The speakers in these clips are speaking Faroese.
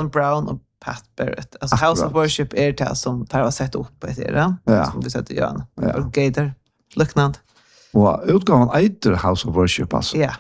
Gordon Brown och Pat Barrett. Alltså House of Worship är det som tar att sätta upp ett era. Som vi sätter Jan. Och Gator. Liknande. Och utgåvan heter House of Worship alltså. Ja.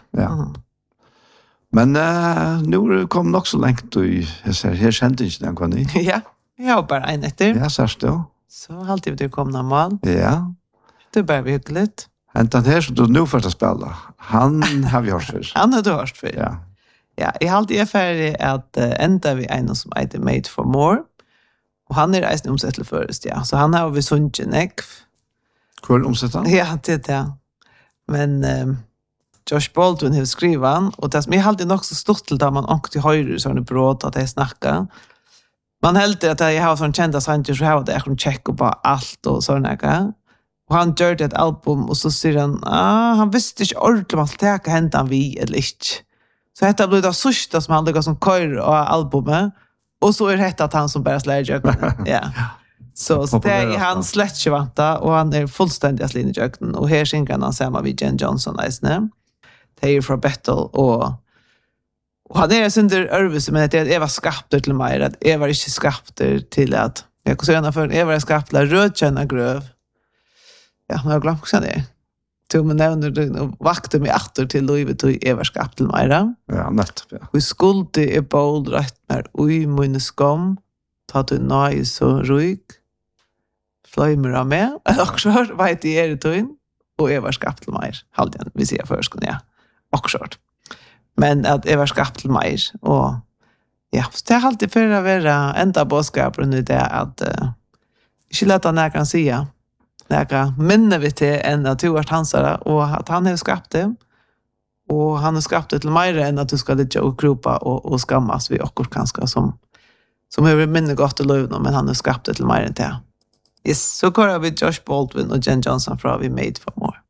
Men nu kom nog så långt i här kände inte den kan ni. Ja. Jag har bara en efter. Ja, så då. Så alltid det komna mal. Ja. Det blir hyggligt. Den här som du nu får att spela. Han har vi hört för. Han har du hört för. Ja. Ja, jag har alltid färdig att ända vi en som heter Made for More. Och han är reisen omsättlig först, ja. Så han har vi sunchen ekv. Kvar omsätta? Ja, det. Men Josh Baldwin har skrivit han. Och det som är alltid nog så stort till att man åkte till höjre så har ni brått att jag snackar. Man helt att jag har sån kända sanger så har det jag kan checka på allt och sådana. Och han gör ett album och så säger han visste inte ordentligt om han skulle täcka hända vi eller inte. Så detta blev det sista som han lägger som kör av albumet. Och så är det att han som bara släger. Ja. Så det är han slättkevanta och han är fullständigt slin i jöknen. Och här synger han samma vid Jen Johnson. Det är från Battle och han är under örvelse men att jag var skapter till mig. Att jag var inte skapter till att jag kan säga för jag var skapter rödkänna gröv. Ja, men jag glömde också det. Till man nämner det och vakte mig åter till livet och jag var skapt till mig. Ja, nettopp, ja. Vi skulle är bold rätt med oj min skam. Ta du nej så ruig. Flymer av mig. Också vet det är det och jag var skapt till mig. Halden vi ser först ja. Också. Men att jag var skapt till mig och ja, det är alltid för att vara enda bådskapen nu det att inte låta när kan säga. Näka minne vi till än att du har hansara och att han har skapat det. Och han har skapat det till mer än att du ska ligga och gropa och skammas vid okkur kanske som har minne gott i livet men han har skapat det till mer än det. Yes, så går vi Josh Baldwin och Jen Johnson från vi Made for More.